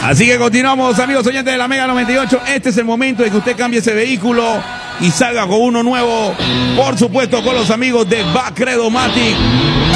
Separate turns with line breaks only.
Así que continuamos, amigos oyentes de la Mega 98. Este es el momento de que usted cambie ese vehículo y salga con uno nuevo. Por supuesto, con los amigos de Bacredomatic.